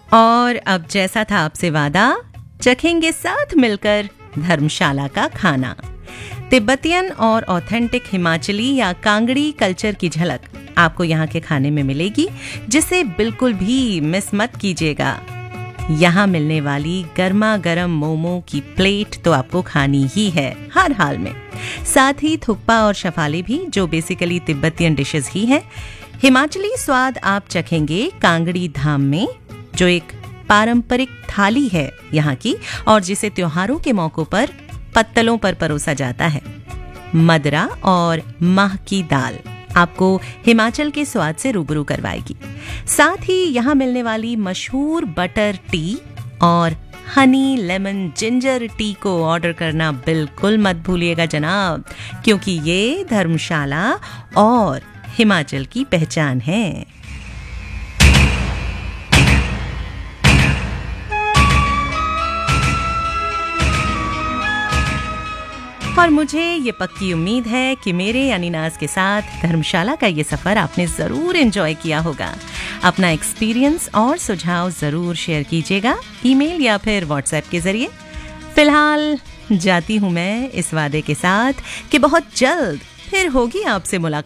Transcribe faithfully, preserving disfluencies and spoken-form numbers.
और अब जैसा था आपसे वादा, चखेंगे साथ मिलकर धर्मशाला का खाना। तिब्बतियन और ऑथेंटिक हिमाचली या कांगड़ी कल्चर की झलक आपको यहाँ के खाने में मिलेगी, जिसे बिल्कुल भी मिस मत कीजिएगा। यहाँ मिलने वाली गर्मा गर्म मोमो की प्लेट तो आपको खानी ही है हर हाल में। साथ ही थुक्पा और शफाले भी, जो बेसिकली तिब्बतियन डिशेस ही हैं। हिमाचली स्वाद आप चखेंगे कांगड़ी धाम में, जो एक पारंपरिक थाली है यहाँ की और जिसे त्योहारों के मौकों पर पत्तलों पर परोसा जाता है। मदरा और माह की दाल आपको हिमाचल के स्वाद से रूबरू करवाएगी। साथ ही यहाँ मिलने वाली मशहूर बटर टी और हनी लेमन जिंजर टी को ऑर्डर करना बिल्कुल मत भूलिएगा जनाब, क्योंकि ये धर्मशाला और हिमाचल की पहचान है। और मुझे ये पक्की उम्मीद है कि मेरे यानी नाज के साथ धर्मशाला का ये सफ़र आपने ज़रूर एंजॉय किया होगा। अपना एक्सपीरियंस और सुझाव ज़रूर शेयर कीजिएगा, ईमेल या फिर व्हाट्सएप के ज़रिए। फ़िलहाल जाती हूँ मैं इस वादे के साथ कि बहुत जल्द फिर होगी आपसे मुलाकात।